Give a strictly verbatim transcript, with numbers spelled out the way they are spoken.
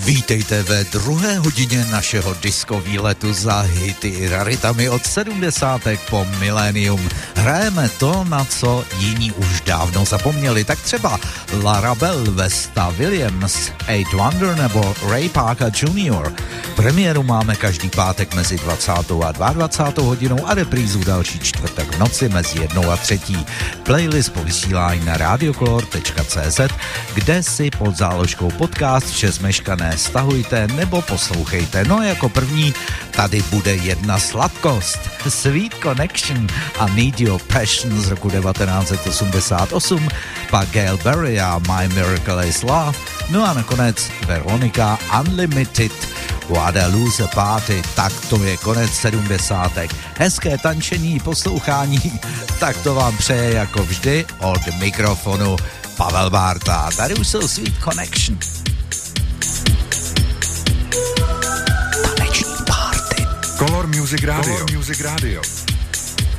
Vítejte ve druhé hodině našeho disco výletu za hity i raritami od sedmdesátek po milénium. Hrajeme to, na co jiní už dávno zapomněli, tak třeba Lara Bell, Vesta Williams, Eight Wonder nebo Ray Parker junior Premiéru máme každý pátek mezi dvacátou a dvacátou druhou hodinou a reprízu další čtvrtek v noci mezi jednou a třetí. Playlist po vysílání na radiocolor tečka cé zet, kde si pod záložkou podcast vše zmeškané stahujte nebo poslouchejte. No jako první tady bude jedna sladkost. Sweet Connection a Need Your Passion z roku devatenáct set osmdesát osm, pak Gail Berry a My Miracle is Love, no a nakonec Veronica Unlimited, Waterloo Party. Tak to je konec sedmdesátek. Hezké tančení, poslouchání, tak to vám přeje jako vždy od mikrofonu Pavel Bárta. Tady už jsou Sweet Connection. Color Music Radio. Color Music Radio.